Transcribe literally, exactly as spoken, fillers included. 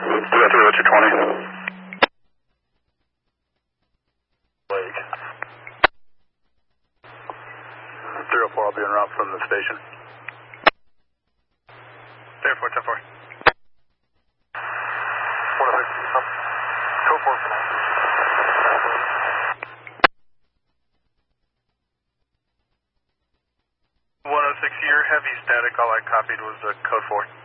three oh three, what's your twenty? Lake. three oh four, I'll be en route from the station. three oh four, ten four. one oh six, code four for now. one oh six, your heavy static, all I copied was uh, code four.